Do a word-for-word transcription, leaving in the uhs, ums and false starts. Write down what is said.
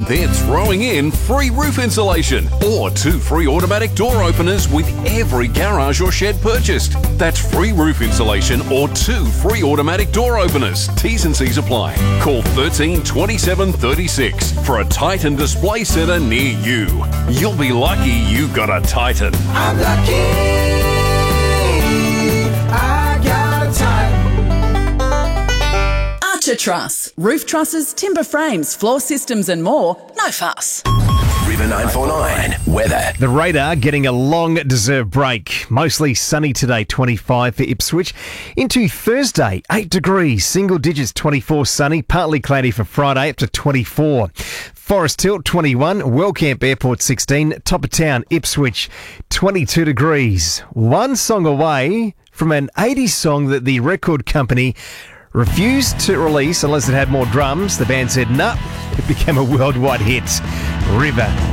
they're throwing in free roof insulation or two free automatic door openers with every garage or shed purchased. That's free roof insulation or two free automatic door openers. T's and C's apply. Call thirteen twenty-seven thirty-six for a Titan display centre near you. You'll be lucky you got a Titan. I'm lucky I got a Titan. Archer Truss. Roof trusses, timber frames, floor systems and more. No fuss. River nine four nine weather. The radar getting a long-deserved break. Mostly sunny today, twenty-five for Ipswich. Into Thursday, eight degrees, single digits, twenty-four sunny, partly cloudy for Friday, up to twenty-four. Forest Hill, twenty-one. Wellcamp Airport, sixteen. Top of town, Ipswich, twenty-two degrees. One song away from an eighties song that the record company refused to release unless it had more drums. The band said, nah, it became a worldwide hit. River